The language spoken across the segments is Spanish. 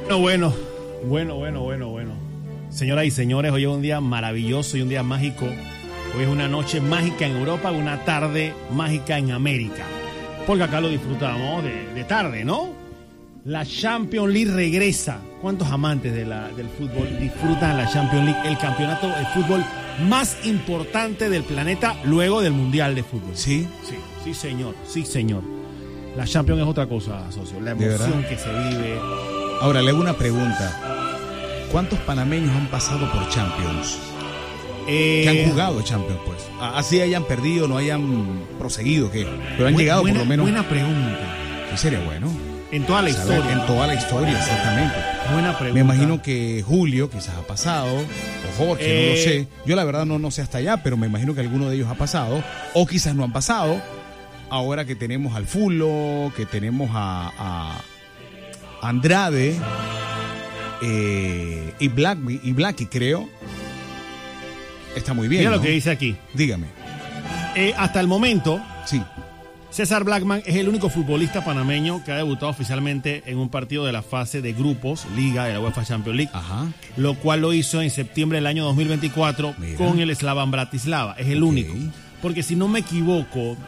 Bueno. Señoras y señores, hoy es un día maravilloso y un día mágico. Hoy es una noche mágica en Europa, una tarde mágica en América. Porque acá lo disfrutamos de tarde, ¿no? La Champions League regresa. ¿Cuántos amantes del fútbol disfrutan la Champions League? El campeonato de fútbol más importante del planeta luego del Mundial de Fútbol. ¿Sí? Sí, señor. La Champions es otra cosa, socio. La emoción que se vive. Ahora, le hago una pregunta. ¿Cuántos panameños han pasado por Champions? Que han jugado Champions, pues. Así hayan perdido, no hayan proseguido, ¿qué? Pero han llegado por lo menos. Buena pregunta. Sí, sería bueno. En toda la historia. En toda la historia, exactamente. Buena pregunta. Me imagino que Julio quizás ha pasado, o Jorge, no lo sé. Yo la verdad no sé hasta allá, pero me imagino que alguno de ellos ha pasado, o quizás no han pasado. Ahora que tenemos al Fulo, que tenemos a Andrade y Blacky, creo. Está muy bien. Mira, ¿no? Lo que dice aquí. Dígame. Hasta el momento, sí. César Blackman es el único futbolista panameño que ha debutado oficialmente en un partido de la fase de grupos, Liga de la UEFA Champions League. Ajá. Lo cual lo hizo en septiembre del año 2024 con el Slavan Bratislava. Es el único. Porque si no me equivoco,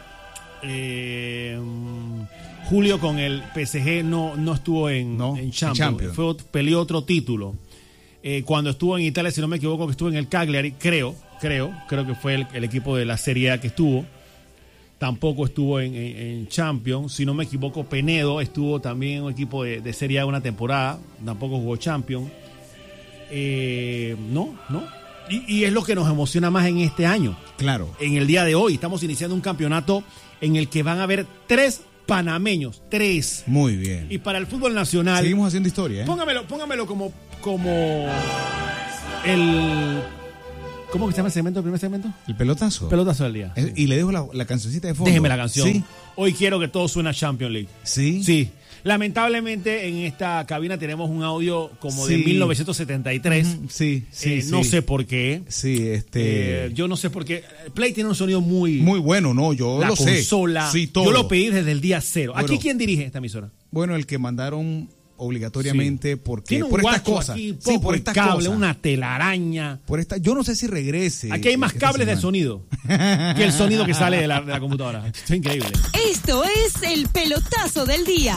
Julio con el PSG no estuvo en Champions. Peleó otro título. Cuando estuvo en Italia, si no me equivoco, que estuvo en el Cagliari, creo que fue el equipo de la Serie A que estuvo. Tampoco estuvo en Champions. Si no me equivoco, Penedo estuvo también en un equipo de Serie A una temporada. Tampoco jugó Champions. No. Y es lo que nos emociona más en este año. Claro. En el día de hoy estamos iniciando un campeonato en el que van a haber 3 panameños. 3. Muy bien. Y para el fútbol nacional... Seguimos haciendo historia, ¿eh? Póngamelo como el... ¿Cómo que se llama el segmento, el primer segmento? El pelotazo. Pelotazo del día. Y le dejo la cancioncita de fondo. Déjeme la canción. ¿Sí? Hoy quiero que todo suene a Champions League. ¿Sí? Sí. Lamentablemente en esta cabina tenemos un audio como de 1973. Sí. No sé por qué. Sí, yo no sé por qué. Play tiene un sonido muy bueno, no, yo lo sé. La consola. Sí, todo. Yo lo pedí desde el día 0. Bueno, ¿Aquí quién dirige esta emisora? Bueno, el que mandaron obligatoriamente porque por estas cosas. Aquí, por estas cable, cosas. Una telaraña. Yo no sé si regrese. Aquí hay más cables de sonido que el sonido que sale de la computadora. Esto es increíble. Esto es el pelotazo del día.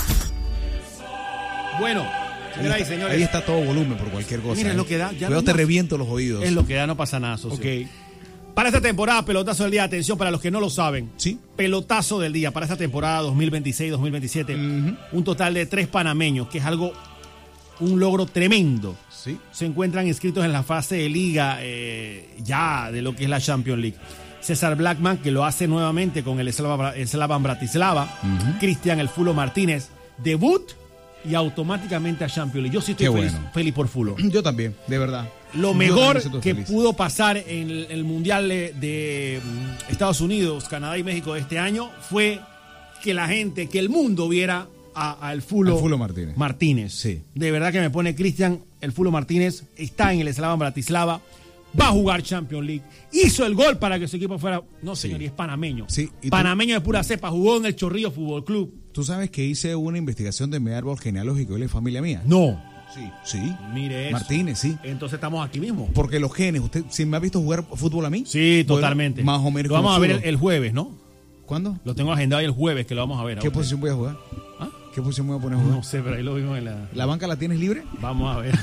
Bueno, señoras y señores. Ahí está todo volumen por cualquier cosa. Mira, es lo que da. Cuidado, te reviento los oídos. Es lo que da, no pasa nada, socio. Ok. Para esta temporada, pelotazo del día, atención para los que no lo saben. Sí. Pelotazo del día para esta temporada 2026-2027. Un total de 3 panameños, que es un logro tremendo. Sí. Se encuentran inscritos en la fase de liga ya de lo que es la Champions League. César Blackman, que lo hace nuevamente con el Slavan Bratislava. Cristian El Fulo Martínez, debut y automáticamente a Champions League. Yo sí estoy feliz por Fulo. Yo también, de verdad. Lo mejor que pudo pasar en el Mundial de Estados Unidos, Canadá y México de este año fue que el mundo viera a El Fulo Martínez. Sí. De verdad que me pone Cristian El Fulo Martínez, está en el Slavan Bratislava, va a jugar Champions League, hizo el gol para que su equipo fuera... No, señor, y es panameño. Sí. Panameño de pura cepa, jugó en el Chorrillo Fútbol Club. ¿Tú sabes que hice una investigación de mi árbol genealógico y él es familia mía? No. Sí. Mire eso. Martínez, sí. Entonces estamos aquí mismo. Porque los genes, ¿usted si me ha visto jugar fútbol a mí? Sí, totalmente. Más o menos. Lo vamos a ver el jueves, ¿no? ¿Cuándo? Lo tengo agendado el jueves, que lo vamos a ver. ¿Qué posición voy a jugar? ¿Ah? ¿Qué posición me voy a poner a jugar? No sé, pero ahí lo vimos en la... ¿La banca la tienes libre? Vamos a ver.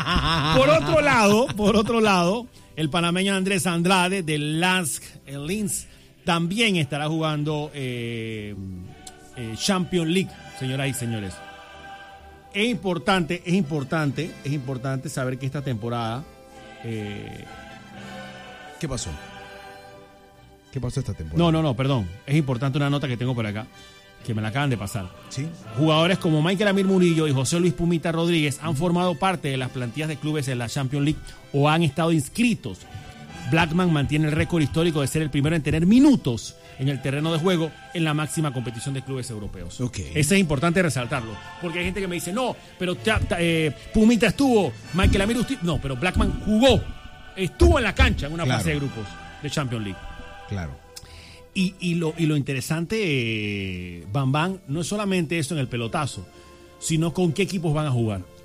Por otro lado, el panameño Andrés Andrade del Linz también estará jugando Champions League, señoras y señores. Es importante saber que esta temporada... ¿Qué pasó? ¿Qué pasó esta temporada? No, perdón. Es importante una nota que tengo por acá, que me la acaban de pasar. ¿Sí? Jugadores como Michael Amir Murillo y José Luis Pumita Rodríguez han formado parte de las plantillas de clubes en la Champions League o han estado inscritos. Blackman mantiene el récord histórico de ser el primero en tener minutos en el terreno de juego en la máxima competición de clubes europeos. Okay. Eso es importante resaltarlo, porque hay gente que me dice, no, pero Pumita estuvo, Michael Amir no, pero Blackman estuvo en la cancha en una fase de grupos de Champions League. Claro. Y lo interesante, Bam, no es solamente eso en el pelotazo, sino con qué equipos van a jugar.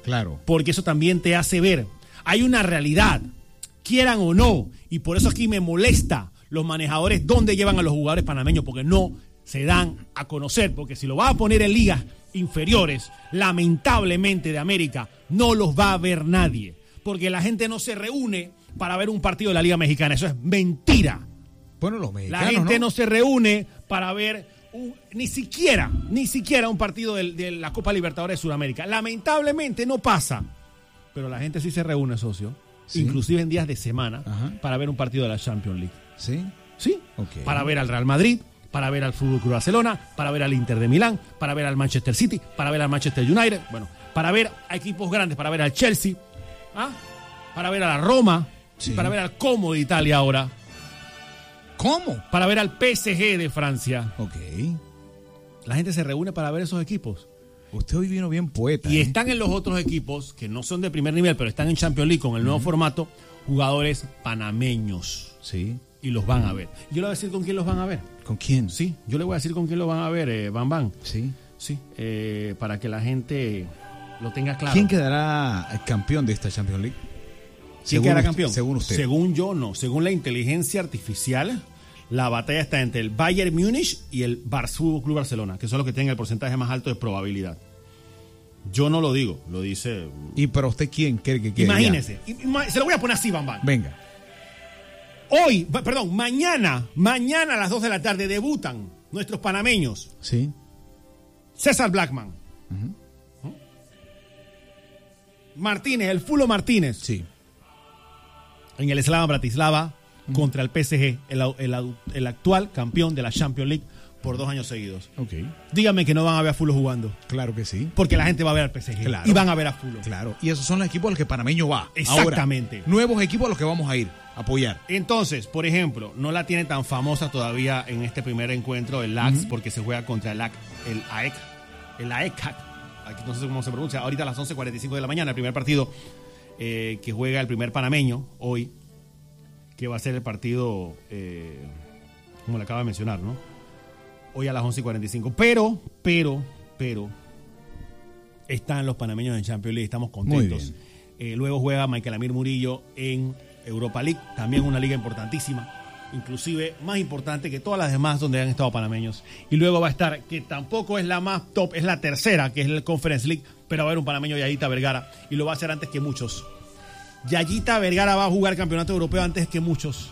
Claro. Porque eso también te hace ver. Hay una realidad, quieran o no, y por eso aquí me molesta los manejadores dónde llevan a los jugadores panameños, porque no se dan a conocer, porque si lo vas a poner en ligas inferiores, lamentablemente de América, no los va a ver nadie, porque la gente no se reúne para ver un partido de la Liga Mexicana, eso es mentira. Bueno, los mexicanos, La gente no se reúne para ver ni siquiera un partido de la Copa Libertadores de Sudamérica. Lamentablemente no pasa, pero la gente sí se reúne, socio, ¿Sí? inclusive en días de semana, Ajá. para ver un partido de la Champions League. ¿Sí? Sí, Ok. para ver al Real Madrid, para ver al FC Barcelona, para ver al Inter de Milán, para ver al Manchester City, para ver al Manchester United, bueno, para ver a equipos grandes, para ver al Chelsea, ¿ah? Para ver a la Roma, Sí. y para ver al Como de Italia ahora, ¿Cómo? para ver al PSG de Francia. Ok. La gente se reúne para ver esos equipos. Usted hoy vino bien poeta. Y están en los otros equipos, que no son de primer nivel, pero están en Champions League con el nuevo formato, jugadores panameños. Sí. Y los van a ver. Yo le voy a decir con quién los van a ver. ¿Con quién? Sí, yo le voy a decir con quién los van a ver, Bam Bam. Sí. Sí, para que la gente lo tenga claro. ¿Quién quedará campeón de esta Champions League? ¿Quién quedará campeón? Según usted. Según yo, no. Según la inteligencia artificial, la batalla está entre el Bayern Múnich y el FC Barcelona, que son los que tienen el porcentaje más alto de probabilidad. Yo no lo digo, lo dice... ¿Y para usted quién cree que quede? Imagínese. Se lo voy a poner así, Bam Bam. Venga. Mañana a las 2 de la tarde debutan nuestros panameños. Sí. César Blackman. Martínez, el Fulo Martínez. Sí. En el Slava Bratislava contra el PSG, el actual campeón de la Champions League por 2 años seguidos. Ok. Dígame que no van a ver a Fulo jugando, Claro que sí. porque la gente va a ver al PSG Claro. y van a ver a Fulo. Claro. Y esos son los equipos a los que Panameño va. Exactamente. Ahora, nuevos equipos a los que vamos a ir a apoyar. Entonces, por ejemplo, no la tiene tan famosa todavía en este primer encuentro el LAX, porque se juega contra el AEK. Aquí no sé cómo se pronuncia. Ahorita a las 11:45 de la mañana, el primer partido que juega el primer panameño hoy, que va a ser el partido, como le acaba de mencionar, ¿no? Hoy a las 11:45. Pero, están los panameños en Champions League, estamos contentos. Luego juega Michael Amir Murillo en Europa League, también una liga importantísima, inclusive más importante que todas las demás donde han estado panameños. Y luego va a estar, que tampoco es la más top, es la tercera, que es el Conference League, pero va a haber un panameño, Yayita Vergara, y lo va a hacer antes que muchos. Yayita Vergara va a jugar el campeonato europeo antes que muchos.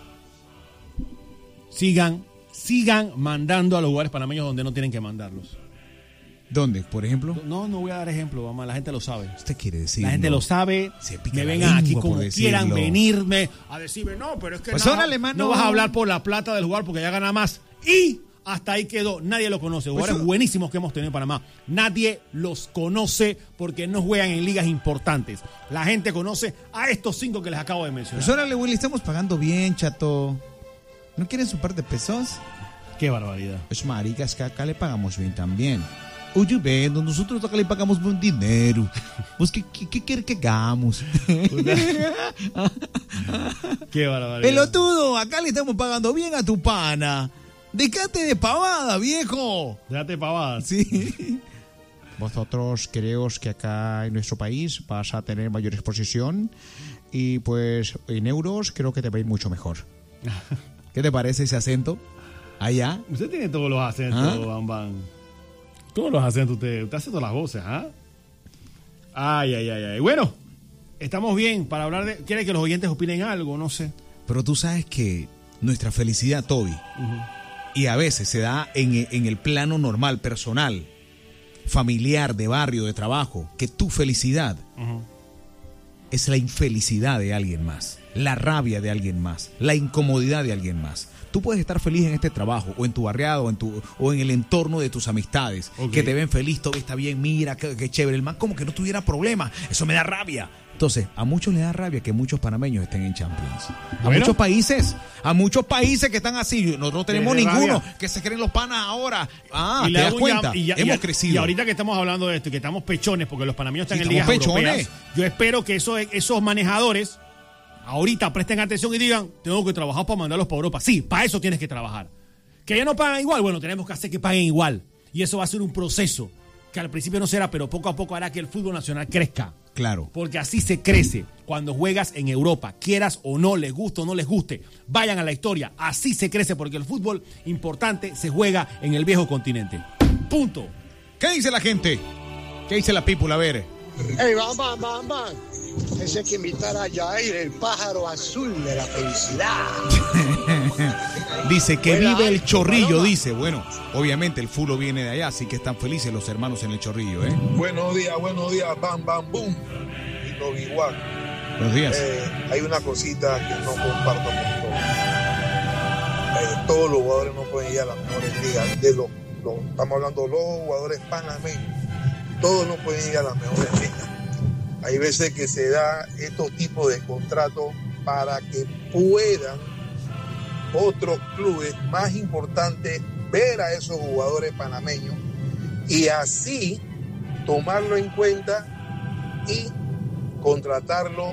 Sigan mandando a los jugadores panameños donde no tienen que mandarlos. ¿Dónde? Por ejemplo. No voy a dar ejemplo, mamá, la gente lo sabe. Usted quiere decir. La gente lo sabe, Se pica me la vengan aquí lengua como por quieran decirlo. venirme a decirme, no, pero es que Pues no, órale, mano. no vas a hablar por la plata del jugador porque ya gana más. Y hasta ahí quedó, nadie lo conoce. Jugadores buenísimos que hemos tenido en Panamá, nadie los conoce porque no juegan en ligas importantes. La gente conoce a estos 5 que les acabo de mencionar. Pues órale, Willy, estamos pagando bien, chato. ¿No quieren su par de pesos? Qué barbaridad. Pues maricas, que acá le pagamos bien también. Oye, vendo, nosotros acá le pagamos buen dinero. Pues, ¿qué quiere que hagamos? Qué barbaridad. Pelotudo, acá le estamos pagando bien a tu pana. Déjate de pavada, viejo. Déjate pavadas. Sí. Vosotros creéis que acá en nuestro país vas a tener mayor exposición y pues en euros creo que te va a ir mucho mejor. ¿Qué te parece ese acento? Allá. Usted tiene todos los acentos, ¿Ah? Bam Bam. Todos los acentos, usted hace todas las voces, ¿ah? Ay. Bueno, estamos bien para hablar de... ¿Quiere que los oyentes opinen algo? No sé. Pero tú sabes que nuestra felicidad, Toby, y a veces se da en el plano normal, personal, familiar, de barrio, de trabajo, que tu felicidad es la infelicidad de alguien más, la rabia de alguien más, la incomodidad de alguien más. Tú puedes estar feliz en este trabajo, o en tu barriado, o en el entorno de tus amistades, que te ven feliz, todo está bien, mira, qué chévere, el man como que no tuviera problema, eso me da rabia. Entonces, a muchos les da rabia que muchos panameños estén en Champions. A muchos países que están así. Nosotros tenemos ninguno que se creen los panas ahora. ¿Te das cuenta? Hemos crecido. Y ahorita que estamos hablando de esto y que estamos pechones porque los panameños están en ligas europeas, yo espero que esos manejadores ahorita presten atención y digan, tengo que trabajar para mandarlos para Europa. Sí, para eso tienes que trabajar. Que ya no pagan igual, bueno, tenemos que hacer que paguen igual. Y eso va a ser un proceso que al principio no será, pero poco a poco hará que el fútbol nacional crezca. Claro. Porque así se crece cuando juegas en Europa. Quieras o no, les guste o no les guste, vayan a la historia. Así se crece porque el fútbol importante se juega en el viejo continente. Punto. ¿Qué dice la gente? ¿Qué dice la people? A ver. Hey, vamos. Ese hay que invitar a Jair, el pájaro azul de la felicidad. Dice que Buena, vive el Chorrillo, Paloma. dice. Bueno, obviamente el fútbol viene de allá, así que están felices los hermanos en el Chorrillo, ¿eh? Buenos días, bam, bam, boom. Y no igual. Buenos días. Hay una cosita que no comparto con todos. Todos los jugadores no pueden ir a las mejores ligas. Estamos hablando de los jugadores panameños. Todos no pueden ir a las mejores ligas. Hay veces que se da estos tipos de contratos para que puedan otros clubes más importantes ver a esos jugadores panameños y así tomarlo en cuenta y contratarlo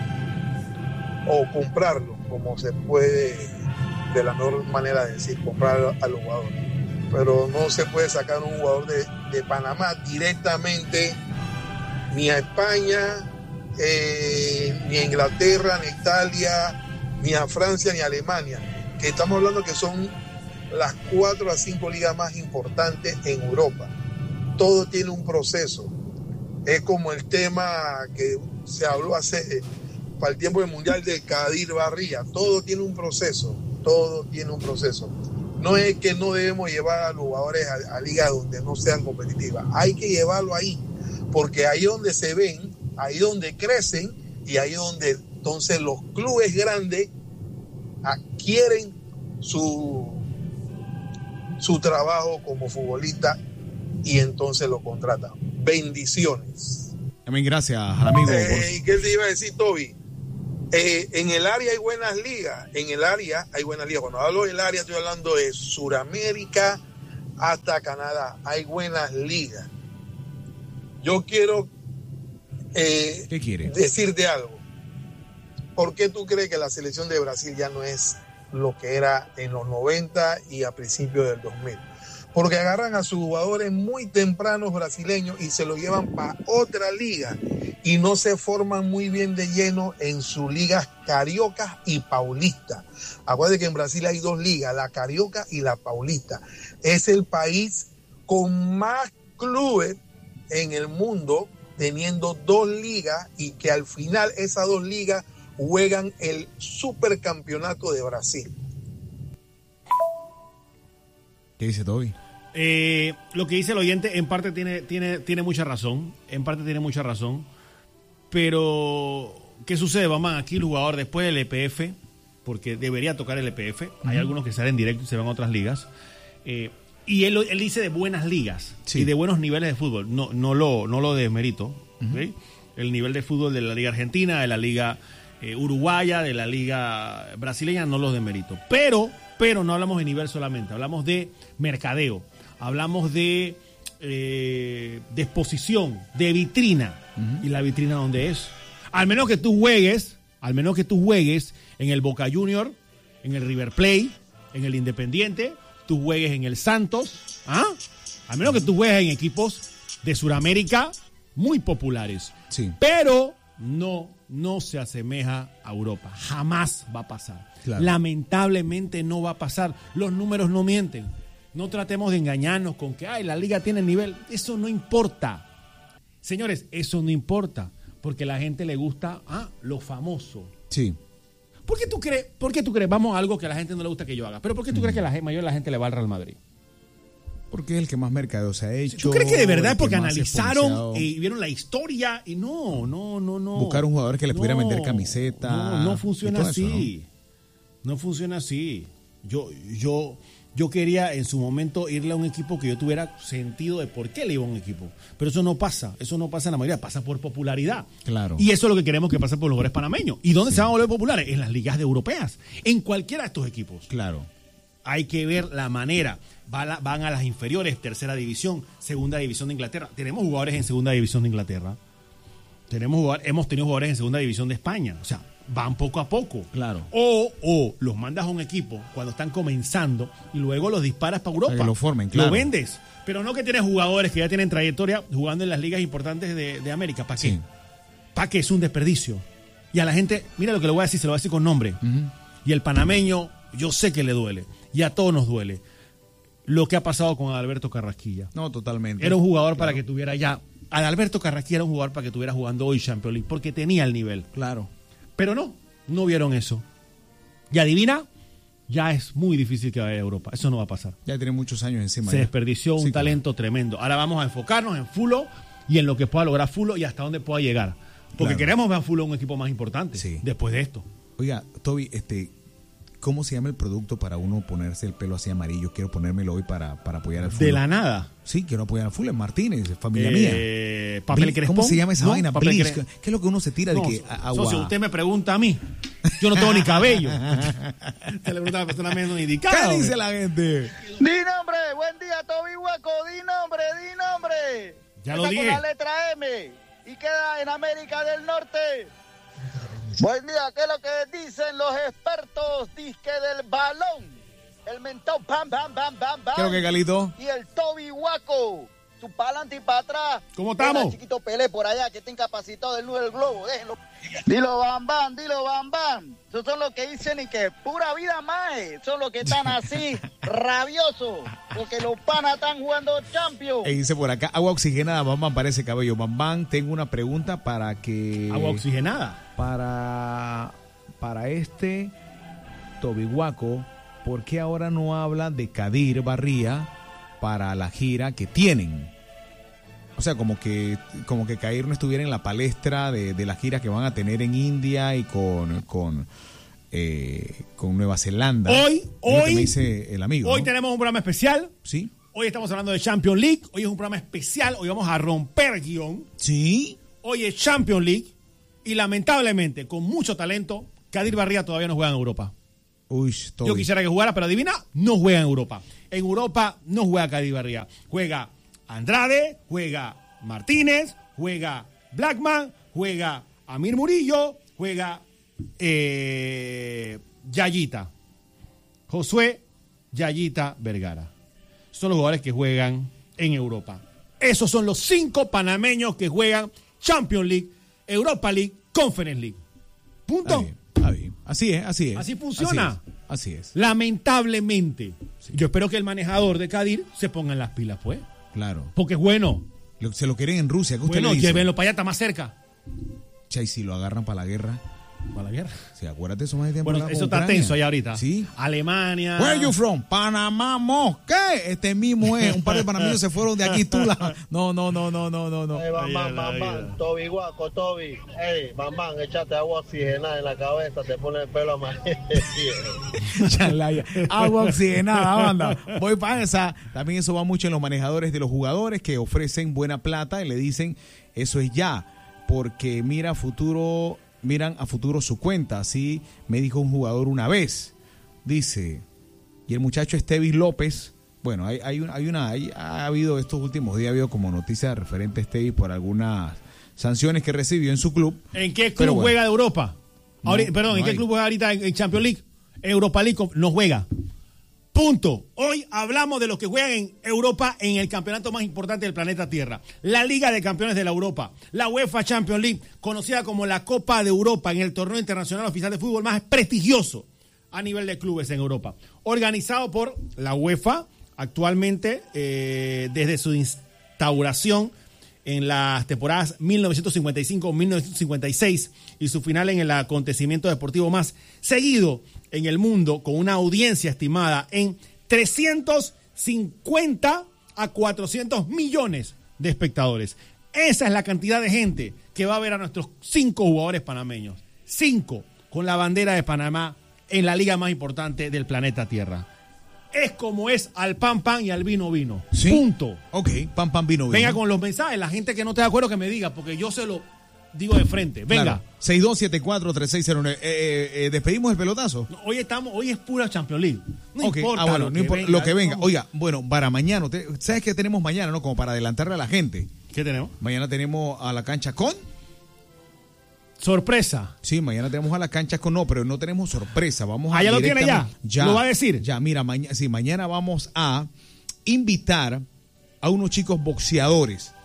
o comprarlo, como se puede de la mejor manera de decir, comprar a los jugadores. Pero no se puede sacar un jugador de Panamá directamente ni a España, ni a Inglaterra, ni a Italia, ni a Francia, ni a Alemania, que estamos hablando que son las 4 a 5 ligas más importantes en Europa. Todo tiene un proceso. Es como el tema que se habló para el tiempo del Mundial de Kadir Barría. Todo tiene un proceso. No es que no debemos llevar a los jugadores a ligas donde no sean competitivas. Hay que llevarlo ahí, porque ahí es donde se ven, ahí es donde crecen y ahí es donde entonces los clubes grandes adquieren su trabajo como futbolista y entonces lo contratan. Bendiciones. Amén, gracias al amigo. ¿Qué te iba a decir, Toby? En el área hay buenas ligas. Cuando hablo del área estoy hablando de Sudamérica hasta Canadá. Hay buenas ligas. Yo quiero ¿Qué quiere? decirte algo. ¿Por qué tú crees que la selección de Brasil ya no es lo que era en los 90 y a principios del 2000? Porque agarran a sus jugadores muy tempranos brasileños y se los llevan para otra liga y no se forman muy bien de lleno en sus ligas cariocas y paulistas. Acuérdate que en Brasil hay 2 ligas, la carioca y la paulista. Es el país con más clubes en el mundo, teniendo 2 ligas y que al final esas 2 ligas juegan el supercampeonato de Brasil. ¿Qué dice Toby? Lo que dice el oyente en parte tiene mucha razón. Pero, ¿qué sucede, mamá? Aquí el jugador después del EPF, porque debería tocar el EPF, hay algunos que salen directo y se van a otras ligas. Y él dice de buenas ligas, sí, y de buenos niveles de fútbol. No lo desmerito. ¿Okay? El nivel de fútbol de la Liga Argentina, de la Liga Uruguaya, de la Liga Brasileña, no los desmerito. Pero no hablamos de nivel solamente, hablamos de mercadeo, hablamos de exposición, de vitrina. ¿Y la vitrina dónde es? Al menos que tú juegues en el Boca Junior, en el River Plate, en el Independiente, tú juegues en el Santos, al menos que tú juegues en equipos de Sudamérica muy populares. Sí. Pero no se asemeja a Europa. Jamás va a pasar. Claro. Lamentablemente no va a pasar. Los números no mienten. No tratemos de engañarnos con que la liga tiene nivel. Eso no importa. Señores, eso no importa. Porque a la gente le gusta lo famoso. Sí. ¿Por qué tú crees? Vamos a algo que a la gente no le gusta que yo haga. Pero ¿por qué tú crees que la mayoría de la gente le va al Real Madrid? Porque es el que más mercadeo se ha hecho. ¿Tú crees que de verdad es porque analizaron y vieron la historia? Y no. Buscar un jugador que le pudiera vender camiseta. No funciona así. Eso, ¿no? funciona así. Yo quería en su momento irle a un equipo que yo tuviera sentido de por qué le iba a un equipo. Pero eso no pasa en la mayoría, pasa por popularidad. Claro. Y eso es lo que queremos que pase por los jugadores panameños. ¿Y dónde se van a volver populares? En las ligas europeas, en cualquiera de estos equipos. Claro. Hay que ver la manera. Van a las inferiores, tercera división, segunda división de Inglaterra. Tenemos jugadores en segunda división de Inglaterra. Hemos tenido jugadores en segunda división de España. O sea, van poco a poco. Claro. O los mandas a un equipo cuando están comenzando y luego los disparas para Europa. Para que lo formen, claro. Lo vendes. Pero no que tienes jugadores que ya tienen trayectoria jugando en las ligas importantes de América. ¿Para qué? Sí. ¿Para qué? Es un desperdicio. Y a la gente, mira lo que le voy a decir, se lo voy a decir con nombre. Y el panameño, yo sé que le duele. Y a todos nos duele. Lo que ha pasado con Adalberto Carrasquilla. No, totalmente. Era un jugador para que tuviera ya... Adalberto Carrasquilla era un jugador para que estuviera jugando hoy Champions League, porque tenía el nivel. Claro. Pero no vieron eso. Y adivina, ya es muy difícil que vaya a Europa. Eso no va a pasar. Ya tiene muchos años encima. Se ya. desperdició un talento tremendo. Ahora vamos a enfocarnos en Fulo y en lo que pueda lograr Fulo y hasta dónde pueda llegar. Porque queremos ver a Fulo un equipo más importante después de esto. Oiga, Toby, ¿cómo se llama el producto para uno ponerse el pelo así amarillo? Quiero ponérmelo hoy para apoyar al Fulo. De la nada. Sí, quiero apoyar al Fulo. Martínez, familia mía. Papel Crespón. ¿Cómo se llama esa vaina? Papel Bliss. ¿Qué es lo que uno se tira de que agua? Socio, usted me pregunta a mí. Yo no tengo ni cabello. Usted le pregunta a la persona menos indicada. ¿Qué dice la gente? Di nombre, buen día, Toby Hueco, di nombre. Ya lo dije. Con la letra M y queda en América del Norte. Buen día, ¿qué es lo que dicen los expertos disque del balón? El mentón, pam. ¿Qué es lo que, Galito? Y el Toby Hueco, su para adelante y para atrás. ¿Cómo estamos? El chiquito Pelé por allá que está incapacitado del nudo del globo, déjenlo. Dilo bam bam. Esos son los que dicen y que pura vida más. Son los que están así, rabiosos, porque los panas están jugando Champions. Dice por acá, agua oxigenada, Bam parece cabello. Bam, tengo una pregunta para que... ¿Agua oxigenada? Para Toby Hueco, ¿por qué ahora no habla de Kadir Barría para la gira que tienen? O sea, como que Kadir no estuviera en la palestra de la gira que van a tener en India y con Nueva Zelanda. Hoy, me dice el amigo. Hoy ¿no? tenemos un programa especial. Sí. Hoy estamos hablando de Champions League. Hoy es un programa especial. Hoy vamos a romper guión. Sí. Hoy es Champions League. Y lamentablemente, con mucho talento, Kadir Barría todavía no juega en Europa. Uy, Yo quisiera que jugara, pero adivina, no juega en Europa. En Europa no juega Kadir Barría. Juega Andrade, juega Martínez, juega Blackman, juega Amir Murillo, juega Yayita. Josué Yayita Vergara. Son los jugadores que juegan en Europa. Esos son los 5 panameños que juegan Champions League, Europa League, Conference League. Punto. Está bien. Así es. Así funciona. Así es. Lamentablemente. Sí. Yo espero que el manejador de Kadir se ponga en las pilas, pues. Claro. Porque es bueno. Se lo quieren en Rusia. ¿Qué usted Bueno, le dice? llévenlo para allá, está más cerca. Chay, si lo agarran para la guerra. ¿Para la guerra? Sí, acuérdate, eso más de tiempo. Bueno, eso está tenso allá ahorita. Sí. Alemania. Where are you from? Panamá, ¿qué? Este mismo es. Un par de panameños se fueron de aquí, Tula. No. Bam, Toby Hueco, Toby. Bam, échate agua oxigenada en la cabeza, te pone el pelo amarillo. Agua oxigenada, banda. Voy para esa. También eso va mucho en los manejadores de los jugadores que ofrecen buena plata y le dicen, eso es ya, porque miran a futuro su cuenta. Así me dijo un jugador una vez. Dice, y el muchacho Estevis López, bueno, ha habido estos últimos días, ha habido como noticias referente a Estevis por algunas sanciones que recibió en su club. ¿En qué club juega de Europa? ¿En qué club juega ahorita en Champions League? Europa League no juega. Punto. Hoy hablamos de los que juegan en Europa en el campeonato más importante del planeta Tierra. La Liga de Campeones de la Europa. La UEFA Champions League, conocida como la Copa de Europa en el torneo internacional oficial de fútbol más prestigioso a nivel de clubes en Europa. Organizado por la UEFA, actualmente desde su instauración en las temporadas 1955-1956 y su final en el acontecimiento deportivo más seguido en el mundo, con una audiencia estimada en 350 a 400 millones de espectadores. Esa es la cantidad de gente que va a ver a nuestros 5 jugadores panameños. 5 con la bandera de Panamá en la liga más importante del planeta Tierra. Es como es al pan y al vino. ¿Sí? Punto. Ok, pan, vino. Venga con los mensajes. La gente que no esté de acuerdo que me diga, porque yo se lo digo de frente. Venga. Claro. 6274-3609. ¿Despedimos el pelotazo? No, hoy es pura Champions League. No importa no importa lo que venga. Oiga, bueno, para mañana, ¿sabes qué tenemos mañana, no? Como para adelantarle a la gente. ¿Qué tenemos? Mañana tenemos a la cancha con... Sorpresa. Sí, mañana tenemos a la cancha con... No, pero no tenemos sorpresa. Vamos a... ¿Ya lo tiene ya? ¿Lo va a decir? Ya, mira, mañana vamos a invitar a unos chicos boxeadores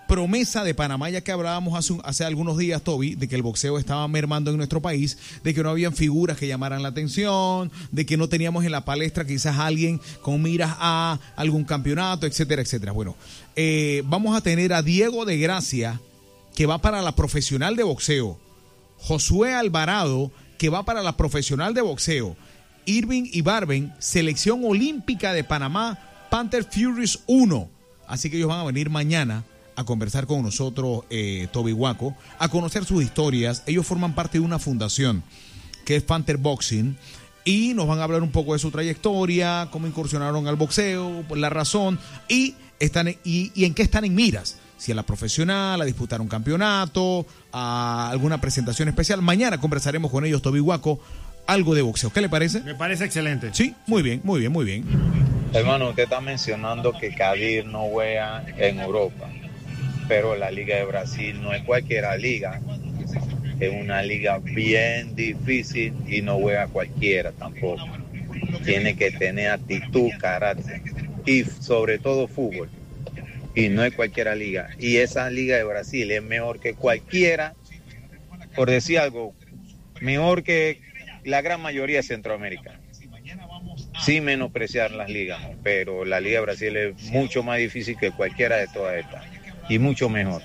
promesa de Panamá, ya que hablábamos hace algunos días, Toby, de que el boxeo estaba mermando en nuestro país, de que no habían figuras que llamaran la atención, de que no teníamos en la palestra quizás alguien con miras a algún campeonato, etcétera, etcétera. Bueno, vamos a tener a Diego de Gracia, que va para la profesional de boxeo, Josué Alvarado, que va para la profesional de boxeo, Irving Ibarben, selección olímpica de Panamá, Panther Furies 1. Así que ellos van a venir mañana a conversar con nosotros, Toby Huaco, a conocer sus historias. Ellos forman parte de una fundación que es Panther Boxing y nos van a hablar un poco de su trayectoria, cómo incursionaron al boxeo, la razón y en qué están en miras. Si a la profesional, a disputar un campeonato, a alguna presentación especial. Mañana conversaremos con ellos, Toby Huaco, algo de boxeo. ¿Qué le parece? Me parece excelente. Sí, muy bien, muy bien, muy bien. Hermano, usted está mencionando que Kadir no juega en Europa, pero la Liga de Brasil no es cualquiera liga, es una liga bien difícil y no juega cualquiera tampoco. Tiene que tener actitud, carácter y sobre todo fútbol. Y no es cualquiera liga. Y esa Liga de Brasil es mejor que cualquiera, por decir algo, mejor que la gran mayoría de Centroamérica. Sin menospreciar las ligas, pero la Liga de Brasil es mucho más difícil que cualquiera de todas estas. Y mucho mejor.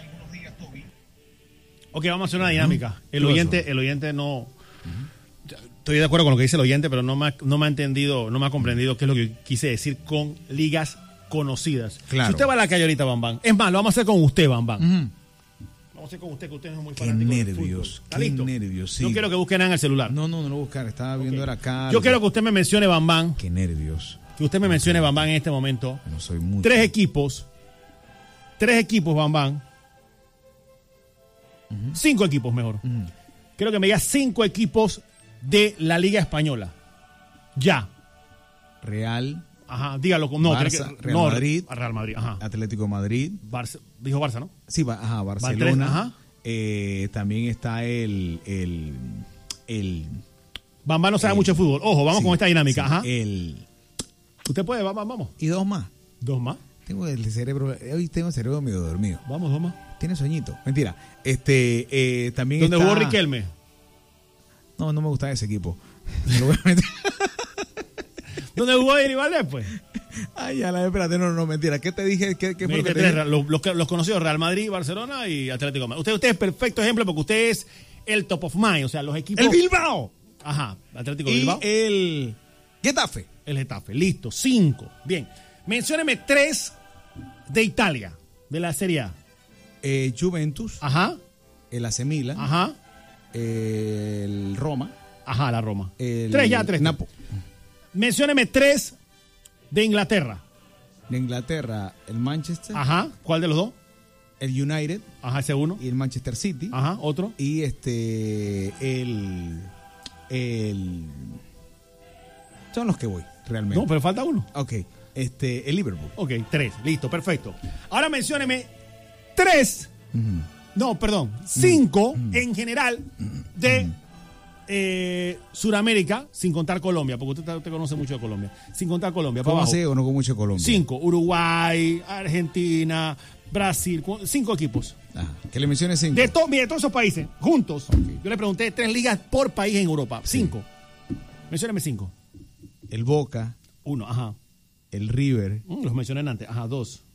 Ok, vamos a hacer una dinámica. El oyente no... Estoy de acuerdo con lo que dice el oyente, pero no me ha entendido, no me ha comprendido qué es lo que quise decir con ligas conocidas. Claro. Si usted va a la calle ahorita, Bambán, es más, lo vamos a hacer con usted, Bambán. Vamos a hacer con usted, que usted no es muy fanático del nervios, fútbol. ¿Está listo? Nervios, sí. No quiero que busquen nada en el celular. No lo buscar, estaba viendo acá. Yo quiero que usted me mencione, Bambán. Qué nervios. Que usted me mencione, Bambán, en este momento. No soy mucho. Tres equipos, Bambán. 5 equipos, mejor. Quiero que me diga 5 equipos de la Liga Española. Ya. Real. Ajá, dígalo. No, Barça, Real Madrid. Real Madrid, ajá. Atlético Madrid. Dijo Barça, ¿no? Sí, Barcelona. Ajá. También está el Bambán no sabe mucho de fútbol. Ojo, vamos sí, con esta dinámica. Sí, ajá. Usted puede, vamos. Y 2 más. 2 más. Tengo el cerebro medio dormido. Vamos, 2 más. Tiene sueñito. Mentira. También ¿Dónde está... jugó Riquelme? No me gusta ese equipo. Lo voy a meter. ¿Dónde jugó Iri Valdés, pues? Ay, espérate, no, mentira. ¿Qué te dije? ¿Qué fue lo que te dije? Los conocidos, Real Madrid, Barcelona y Atlético de Madrid. Usted es perfecto ejemplo porque usted es el top of mind, o sea, los equipos... ¡El Bilbao! Ajá, Atlético de Bilbao. Y el Getafe. El Getafe, listo, 5. Bien, mencióneme 3 de Italia, de la Serie A. Juventus. Ajá. El AC Milan. Ajá. El Roma. Ajá, la Roma. 3. Napo. Mencióneme 3 de Inglaterra. De Inglaterra, el Manchester. Ajá. ¿Cuál de los 2? El United. Ajá, ese uno. Y el Manchester City. Ajá, otro. Y son los que voy, realmente. No, pero falta uno. Ok. El Liverpool. Ok, 3. Listo, perfecto. Ahora mencióneme 3. No, perdón. 5 en general de Sudamérica, sin contar Colombia, porque usted conoce mucho de Colombia. Sin contar Colombia. ¿Cómo así o no con mucho de Colombia? 5. Uruguay, Argentina, Brasil. 5 equipos. Ajá. Que le mencione 5. De todos esos países, juntos. Okay. Yo le pregunté 3 ligas por país en Europa. 5. Sí. Mencióneme 5. El Boca. 1, ajá. El River. Los mencioné antes. Ajá, 2.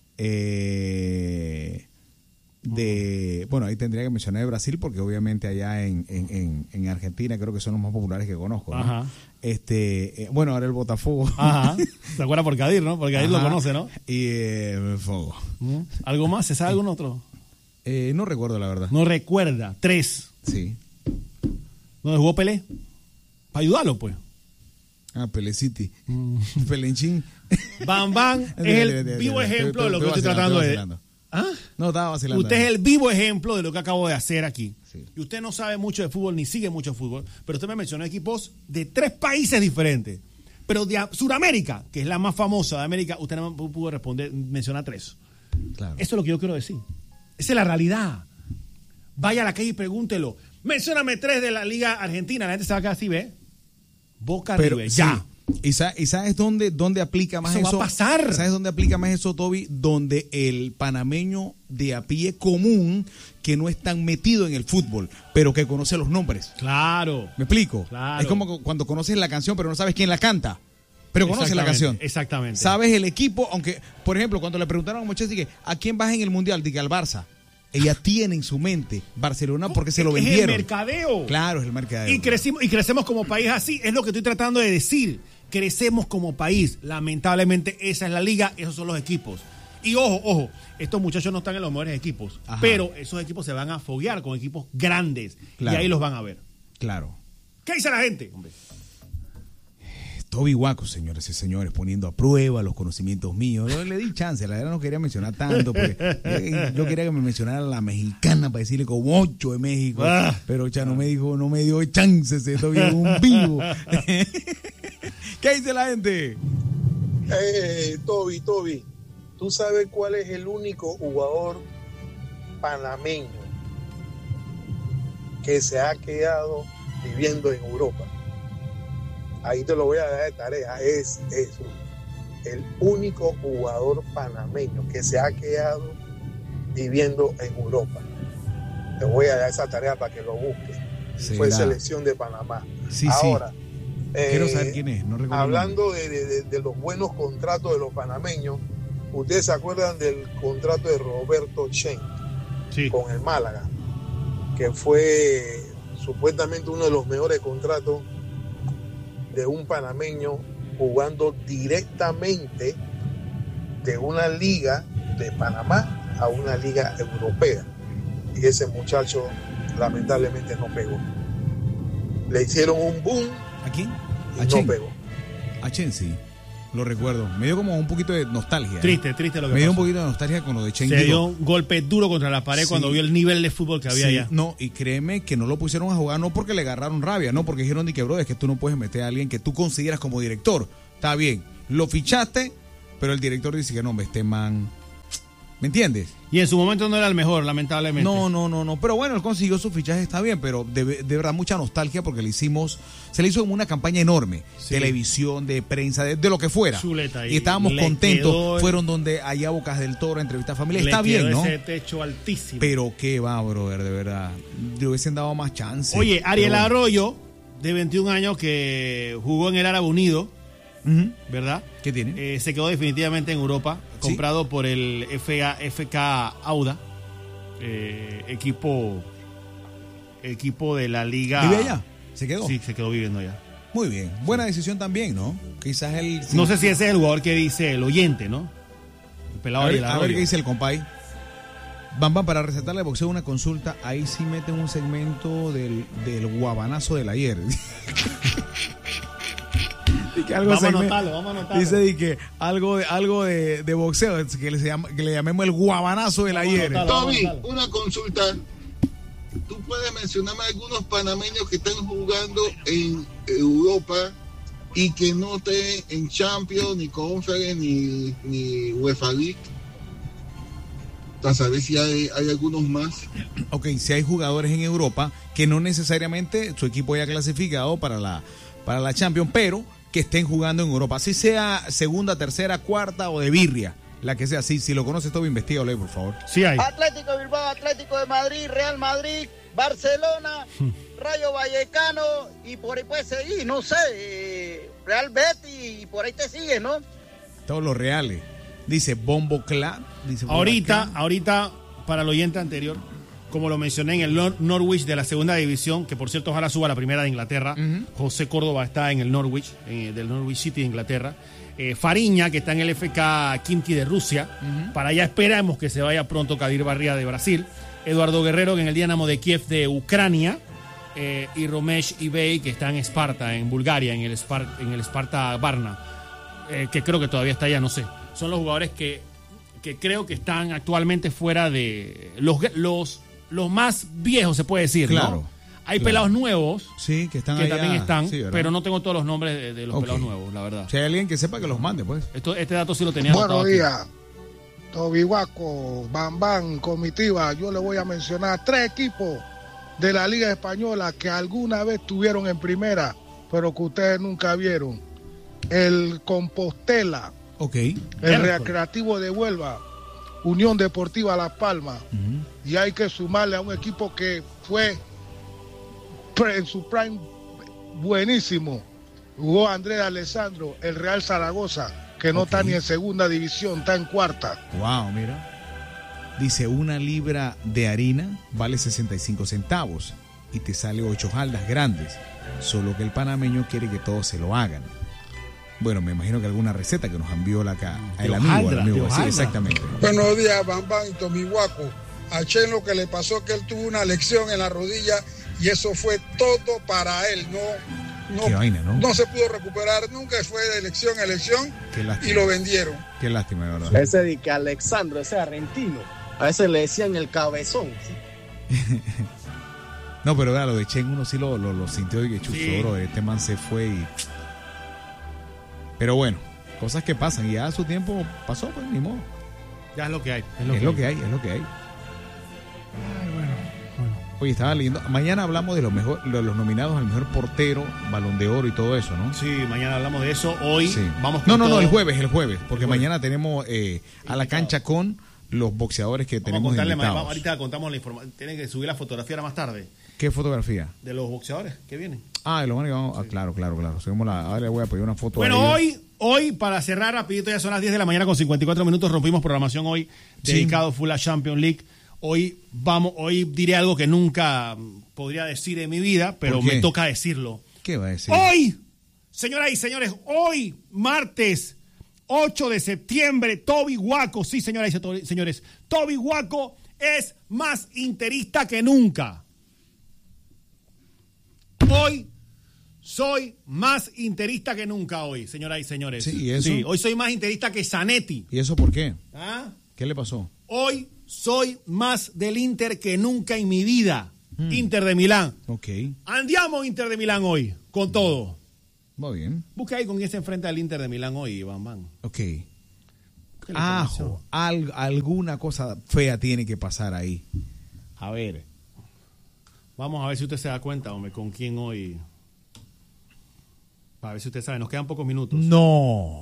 Bueno, ahí tendría que mencionar de Brasil porque obviamente allá en Argentina creo que son los más populares que conozco, ¿no? Ajá. Bueno, ahora el Botafogo. Ajá. ¿Se acuerda por Kadir, no? Porque Kadir lo conoce, ¿no? Y el Fogo. ¿Algo más? ¿Se sabe algún otro? No recuerdo, la verdad. No recuerda. 3. Sí. ¿Dónde jugó Pelé? Para ayudarlo, pues. Pelé City. Pelenchín. Bambán es el vivo ejemplo de lo que estoy tratando de... ¿Ah? No, estaba vacilando. Usted es el vivo ejemplo de lo que acabo de hacer aquí. Sí. Y usted no sabe mucho de fútbol ni sigue mucho fútbol, pero usted me mencionó equipos de 3 países diferentes. Pero de Sudamérica, que es la más famosa de América, usted no me pudo responder, menciona 3. Claro. Eso es lo que yo quiero decir. Esa es la realidad. Vaya a la calle y pregúntelo. Mencióname 3 de la Liga Argentina. La gente se va a quedar así, ¿ve? Boca, River. Ya. ¿Y sabes dónde aplica más eso? Eso va a pasar. ¿Sabes dónde aplica más eso, Toby? Donde el panameño de a pie común, que no es tan metido en el fútbol, pero que conoce los nombres. Claro. ¿Me explico? Claro. Es como cuando conoces la canción, pero no sabes quién la canta. Pero conoces la canción. Exactamente. Sabes el equipo, aunque, por ejemplo, cuando le preguntaron a muchachos, dije, ¿a quién vas en el Mundial? Dije, al Barça. Ella tiene en su mente Barcelona porque se lo vendieron. Es el mercadeo. Claro, es el mercadeo. Y crecemos como país así. Es lo que estoy tratando de decir. Crecemos como país. Lamentablemente esa es la liga, esos son los equipos. Y ojo, estos muchachos no están en los mejores equipos. Ajá. Pero esos equipos se van a foguear con equipos grandes. Claro. Y ahí los van a ver. Claro. ¿Qué dice la gente, hombre? Toby Guaco, señores y señores, poniendo a prueba los conocimientos míos. Yo le di chance, la verdad no quería mencionar tanto, porque yo quería que me mencionara la mexicana para decirle como 8 de México, pero ya no me dio chance ese Toby en un vivo. ¿Qué dice la gente? Toby, ¿tú sabes cuál es el único jugador panameño que se ha quedado viviendo en Europa? Ahí te lo voy a dar de tarea, es eso. El único jugador panameño que se ha quedado viviendo en Europa. Te voy a dar esa tarea para que lo busques. Fue selección de Panamá. Sí, ahora, quiero saber quién es. No recuerdo. Hablando de los buenos contratos de los panameños, ¿ustedes se acuerdan del contrato de Roberto Chen con el Málaga? Que fue supuestamente uno de los mejores contratos de un panameño jugando directamente de una liga de Panamá a una liga europea. Y ese muchacho lamentablemente no pegó. Le hicieron un boom. ¿A quién? Y no pegó. A Chen, sí. Lo recuerdo. Me dio como un poquito de nostalgia. Triste lo que pasó. Me dio un poquito de nostalgia con lo de Chen. Se dio un golpe duro contra la pared cuando vio el nivel de fútbol que había allá. No, y créeme que no lo pusieron a jugar no porque le agarraron rabia, no porque dijeron que bro, es que tú no puedes meter a alguien que tú consideras como director. Está bien, lo fichaste, pero el director dice que no, este man... ¿Me entiendes? Y en su momento no era el mejor, lamentablemente. No. Pero bueno, él consiguió su fichaje, está bien, pero de verdad mucha nostalgia porque se le hizo como una campaña enorme. Sí. Televisión, de prensa, de lo que fuera. Chuleta, y estábamos contentos. Fueron donde allá Bocas del Toro, entrevista familiar. Está bien, ¿no? Ese techo altísimo. Pero qué va, brother, de verdad. Le hubiesen dado más chance. Oye, Ariel Arroyo, de 21 años, que jugó en el Árabe Unido, ¿verdad? ¿Qué tiene? Se quedó definitivamente en Europa, comprado por el FK Auda, equipo de la liga. ¿Vive allá? ¿Se quedó? Sí, se quedó viviendo allá. Muy bien, buena decisión también, ¿no? Quizás él... No sé si ese es el jugador que dice el oyente, ¿no? El pelado Ariel Arroyo. A ver qué dice el compay. Bam, para recetarle boxeo una consulta, ahí sí meten un segmento del guabanazo del ayer. Vamos a anotarlo. Dice que algo de boxeo, que le llamemos el guabanazo del ayer. Toby, una consulta. ¿Tú puedes mencionarme algunos panameños que están jugando en Europa y que no estén en Champions, ni Conference, ni UEFA League? Para saber si hay algunos más. Ok, si hay jugadores en Europa que no necesariamente su equipo haya clasificado para la Champions, pero que estén jugando en Europa, así sea segunda, tercera, cuarta o de birria, la que sea. Si lo conoces todo, investígalo ahí, por favor. Sí hay. Atlético Bilbao, Atlético de Madrid, Real Madrid, Barcelona, Rayo Vallecano, y por ahí puedes seguir, no sé, Real Betis, y por ahí te sigue, ¿no? Todos los reales. Dice Bombo Club. Ahorita, para el oyente anterior, como lo mencioné en el Norwich de la segunda división, que por cierto ojalá suba a la primera de Inglaterra. José Córdoba está en el Norwich, del Norwich City de Inglaterra. Fariña, que está en el FK Khimki de Rusia. Para allá esperamos que se vaya pronto Kadir Barria de Brasil. Eduardo Guerrero en el Dinamo de Kiev de Ucrania. Y Romesh Ibey, que está en Esparta, en Bulgaria, en el Sparta Varna. Que creo que todavía está allá, no sé. Son los jugadores que creo que están actualmente fuera de los más viejos, se puede decir, claro, ¿no? Hay pelados nuevos que también están, pero no tengo todos los nombres de los pelados nuevos, la verdad. Si hay alguien que sepa, que los mande, pues. Este dato sí lo tenía. Buenos días, Toby Guaco, Bam, comitiva. Yo le voy a mencionar 3 equipos de la Liga Española que alguna vez estuvieron en primera, pero que ustedes nunca vieron. el Compostela, Okay. el Recreativo de Huelva, Unión Deportiva Las Palmas. Y hay que sumarle a un equipo que fue en su prime buenísimo. Jugó Andrés Alessandro, el Real Zaragoza, que no está ni en segunda división, está en cuarta. Wow, mira. Dice, 1 libra de harina vale 65 centavos y te sale 8 jaldas grandes. Solo que el panameño quiere que todos se lo hagan. Bueno, me imagino que alguna receta que nos envió el amigo. Sí, exactamente. Buenos días, Bambán y Tomihuaco. A Chen lo que le pasó que él tuvo una lesión en la rodilla y eso fue todo para él. Qué vaina, ¿no? No se pudo recuperar nunca, fue de elección a elección y lo vendieron. Qué lástima, de verdad. Ese de que Alexandro, ese argentino, a veces le decían el cabezón. No, pero lo de Chen uno sí lo sintió y que chuzoro, este man se fue y... Pero bueno, cosas que pasan y ya a su tiempo pasó, pues ni modo. Ya es lo que hay. Es lo que hay. Ay, bueno. Oye, estaba leyendo. Mañana hablamos de los nominados al mejor portero, Balón de Oro y todo eso, ¿no? Sí, mañana hablamos de eso. Hoy vamos con No, el jueves, porque mañana tenemos a la cancha con los boxeadores que tenemos invitados. Ahorita contamos la información. Tienen que subir la fotografía ahora más tarde. ¿Qué fotografía? De los boxeadores que vienen. De los que vamos. Claro. Ahora le voy a pedir una foto. Bueno, hoy, para cerrar rapidito, ya son las 10 de la mañana con 54 minutos. Rompimos programación hoy, dedicado full a Champions League. Hoy diré algo que nunca podría decir en mi vida, pero me toca decirlo. ¿Qué va a decir? Hoy, señoras y señores, hoy, martes 8 de septiembre, Toby Guaco, sí, señoras y señores, Toby Guaco es más interista que nunca. Hoy soy más interista que nunca hoy, señoras y señores. Sí, ¿y eso? Sí, hoy soy más interista que Zanetti. ¿Y eso por qué? ¿Ah? ¿Qué le pasó? Hoy soy más del Inter que nunca en mi vida. Inter de Milán. Ok. Andiamo Inter de Milán hoy, con todo. Muy bien. Busca ahí con quién se enfrenta al Inter de Milán hoy, Bambán. Ok. Alguna cosa fea tiene que pasar ahí. A ver. Vamos a ver si usted se da cuenta, hombre, con quién hoy. Para ver si usted sabe, nos quedan pocos minutos. No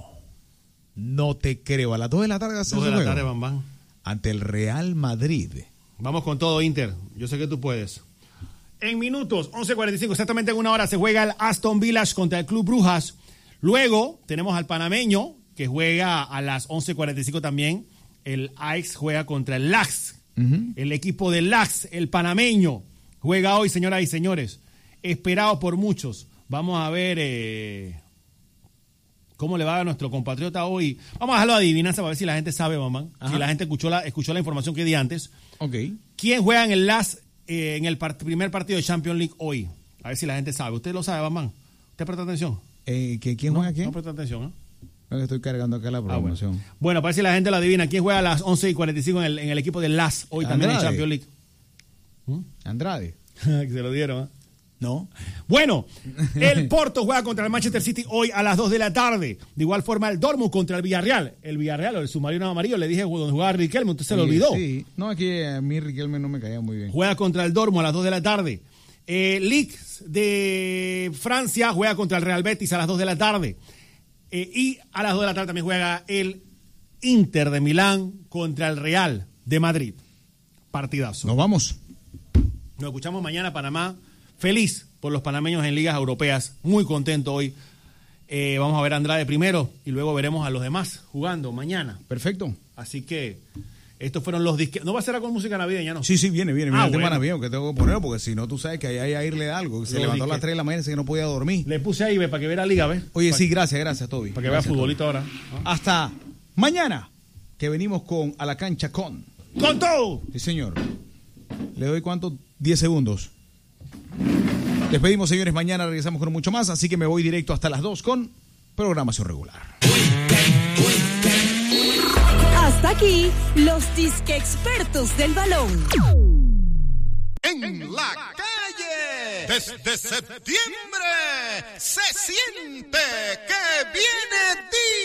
te creo. A las 2 de la tarde. 2 de la tarde, Bambán. Ante el Real Madrid. Vamos con todo, Inter. Yo sé que tú puedes. En minutos, 11:45, exactamente en 1 hora, se juega el Aston Villa contra el Club Brujas. Luego tenemos al panameño, que juega a las 11:45 también. El Ajax juega contra el Lax. El equipo del Lax, el panameño, juega hoy, señoras y señores. Esperado por muchos. Vamos a ver cómo le va a nuestro compatriota hoy. Vamos a dejarlo a adivinanza para ver si la gente sabe, mamá. Si la gente escuchó la información que di antes. Ok. ¿Quién juega en el Lax en el primer partido de Champions League hoy? A ver si la gente sabe. ¿Usted lo sabe, mamá? ¿Usted presta atención? ¿Quién juega quién? No presta atención, ¿no? No, estoy cargando acá la programación. Bueno, para ver si la gente lo adivina. ¿Quién juega a las 11:45 en el equipo del Lax hoy también en Champions League? Andrade. Que se lo dieron, ¿eh? No. Bueno, el Porto juega contra el Manchester City hoy a las 2 de la tarde. De igual forma, el Dortmund contra el Villarreal. El Villarreal, el submarino amarillo, le dije donde jugaba Riquelme, usted se lo olvidó. Sí, no, aquí a mí Riquelme no me caía muy bien. Juega contra el Dortmund a las 2 de la tarde. Ligue de Francia juega contra el Real Betis a las 2 de la tarde. Y a las 2 de la tarde también juega el Inter de Milán contra el Real de Madrid. Partidazo. Nos vamos. Nos escuchamos mañana, Panamá. Feliz por los panameños en ligas europeas. Muy contento hoy. Vamos a ver a Andrade primero y luego veremos a los demás jugando mañana. Perfecto. Así que estos fueron los disques. ¿No va a ser con música navideña, no? Sí, viene. El tema navideño que tengo que ponerlo porque si no, tú sabes que ahí hay a irle algo. Se levantó a las 3 de la mañana y que no podía dormir. Le puse ahí para que vea la liga, ¿ves? Oye, sí, gracias, Toby. Para que vea futbolito ahora. Hasta mañana, que venimos a la cancha con todo. Sí, señor. ¿Le doy cuánto? 10 segundos. Despedimos, señores. Mañana regresamos con mucho más. Así que me voy directo hasta las 2 con programación regular. Hasta aquí, los disque expertos del balón. En la calle, desde septiembre, se siente que viene